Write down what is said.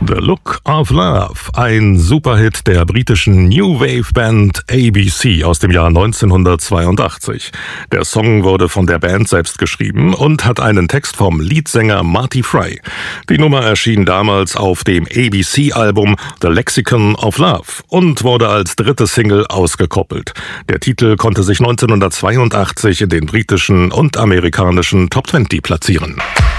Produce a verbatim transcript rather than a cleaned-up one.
The Look of Love, ein Superhit der britischen New Wave Band A B C aus dem Jahr neunzehnhundertzweiundachtzig. Der Song wurde von der Band selbst geschrieben und hat einen Text vom Leadsänger Marty Frey. Die Nummer erschien damals auf dem A B C-Album The Lexicon of Love und wurde als dritte Single ausgekoppelt. Der Titel konnte sich neunzehnhundertzweiundachtzig in den britischen und amerikanischen Top zwanzig platzieren.